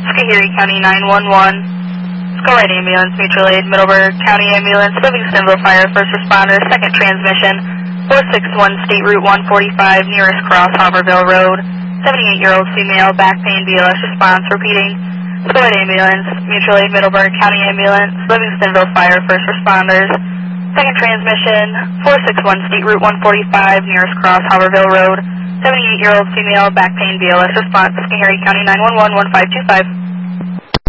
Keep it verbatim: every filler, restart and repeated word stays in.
Schoharie County nine one one. Schoolite Ambulance, Mutual Aid, Middleburg County Ambulance, Livingstonville Fire, First Responders, second transmission, four six one State Route one forty-five, nearest cross, Harborville Road. seventy-eight-year-old female, back pain, B L S response, repeating. Schoolite Ambulance, Mutual Aid, Middleburg County Ambulance, Livingstonville Fire, First Responders, second transmission, four six one State Route one forty-five, nearest cross, Harborville Road. seventy-eight-year-old female, back pain, B L S response, Schoharie County nine one one, one five two five.